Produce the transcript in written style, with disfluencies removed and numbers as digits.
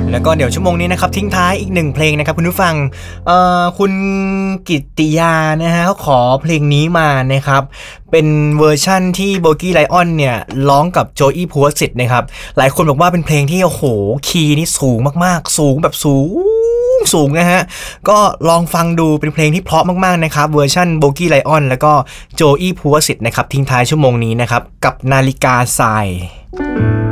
แล้วก็เดี๋ยวชั่วโมงนี้นะครับทิ้งท้ายอีก1เพลงนะครับคุณผู้ฟังคุณกิตติยานะฮะเขาขอเพลงนี้มานะครับเป็นเวอร์ชั่นที่โบกี้ไลออนเนี่ยร้องกับโจอี้ภูวสิทธิ์นะครับหลายคนบอกว่าเป็นเพลงที่โอ้โหคีย์นี่สูงมากๆสูงแบบสูงนะฮะก็ลองฟังดูเป็นเพลงที่เพราะมากๆนะครับเวอร์ชั่นโบกี้ไลออนแล้วก็โจอี้ภูวสิทธิ์นะครับทิ้งท้ายชั่วโมงนี้นะครับกับนาฬิกาทราย